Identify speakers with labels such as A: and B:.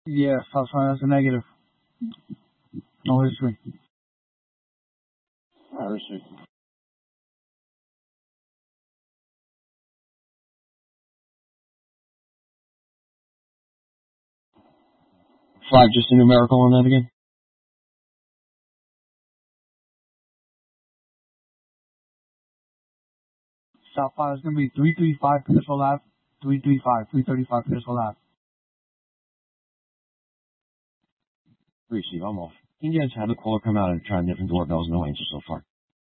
A: Yeah, South China, that's a negative. No history.
B: History. Five, just a numerical on that again?
A: South Florida is going to be 335 Petersville Ave. 335 Petersville Ave.
B: Receive, I'm off. Can you guys have the caller come out and try different doorbells? No answer so far.